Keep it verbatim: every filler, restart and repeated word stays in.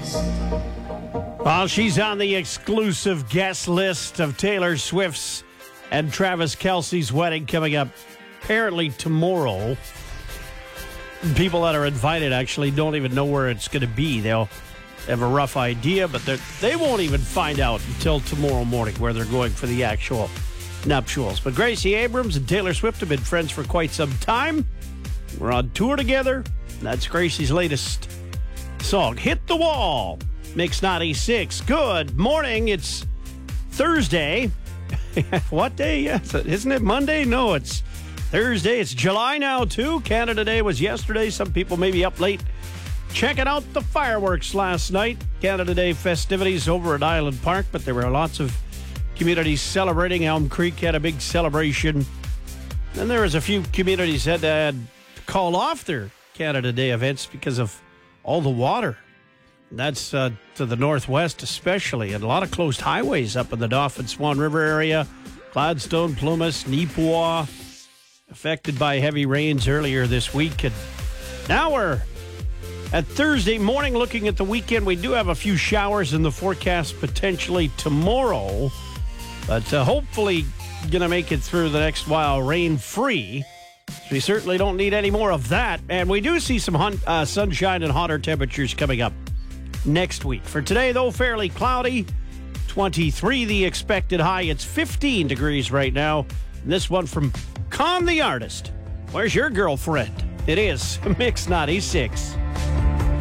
Well, she's on the exclusive guest list of Taylor Swift's and Travis Kelce's wedding coming up apparently tomorrow. People that are invited actually don't even know where it's going to be. They'll have a rough idea, but they won't even find out until tomorrow morning where they're going for the actual nuptials. But Gracie Abrams and Taylor Swift have been friends for quite some time. We're on tour together. That's Gracie's latest song, Hit the Wall. Mix ninety-six. Good morning. It's Thursday. What day? Yes. Isn't it Monday? No, it's Thursday. It's July now, too. Canada Day was yesterday. Some people may be up late checking out the fireworks last night. Canada Day festivities over at Island Park, but there were lots of communities celebrating. Elm Creek had a big celebration. Then there was a few communities that had to call off their Canada Day events because of all the water. That's uh, to the northwest especially, and a lot of closed highways up in the Dauphin Swan River area. Gladstone, Plumas, Neepawa, affected by heavy rains earlier this week. And now we're at Thursday morning looking at the weekend. We do have a few showers in the forecast potentially tomorrow, but uh, hopefully going to make it through the next while rain-free. We certainly don't need any more of that. And we do see some hun- uh, sunshine and hotter temperatures coming up next week. For today, though, fairly cloudy. twenty-three the expected high. It's fifteen degrees right now. And this one from Con the Artist. Where's your girlfriend? It is Mix ninety-six.